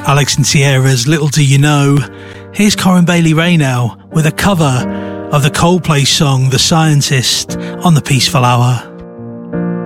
Alex and Sierra's Little Do You Know. Here's Corinne Bailey Rae now with a cover of the Coldplay song The Scientist on the Peaceful Hour.